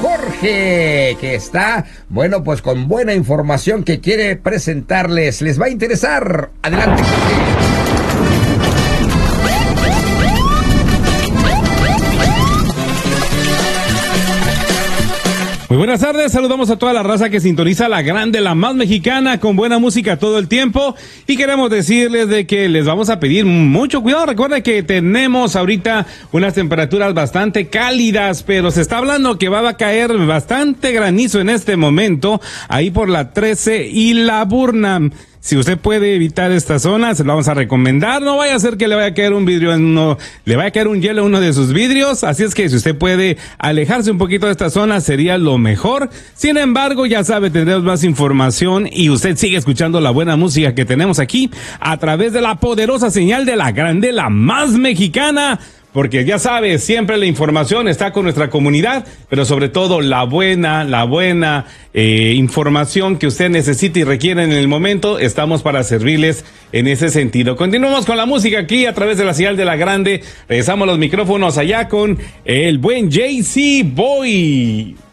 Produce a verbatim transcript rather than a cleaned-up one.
Jorge, que está, bueno, pues con buena información que quiere presentarles. Les va a interesar. Adelante, Jorge. Muy buenas tardes, saludamos a toda la raza que sintoniza la grande, la más mexicana, con buena música todo el tiempo, y queremos decirles de que les vamos a pedir mucho cuidado. Recuerden que tenemos ahorita unas temperaturas bastante cálidas, pero se está hablando que va a caer bastante granizo en este momento, ahí por la trece y la Burnham. Si usted puede evitar esta zona, se lo vamos a recomendar. No vaya a ser que le vaya a caer un vidrio en uno, le vaya a caer un hielo en uno de sus vidrios. Así es que si usted puede alejarse un poquito de esta zona, sería lo mejor. Sin embargo, ya sabe, tendremos más información y usted sigue escuchando la buena música que tenemos aquí a través de la poderosa señal de la grande, la más mexicana. Porque ya sabes, siempre la información está con nuestra comunidad, pero sobre todo la buena, la buena eh, información que usted necesita y requiere en el momento, estamos para servirles en ese sentido. Continuamos con la música aquí a través de la señal de la grande. Regresamos los micrófonos allá con el buen J C Boy.